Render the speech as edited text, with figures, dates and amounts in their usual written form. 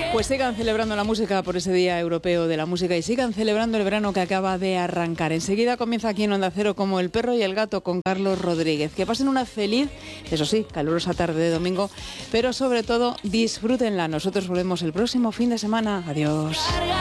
Pues sigan celebrando la música por ese Día Europeo de la Música y sigan celebrando el verano que acaba de arrancar. Enseguida comienza aquí en Onda Cero como El perro y el gato con Carlos Rodríguez. Que pasen una feliz, eso sí, calurosa tarde de domingo, pero sobre todo disfrútenla. Nosotros volvemos el próximo fin de semana. Adiós.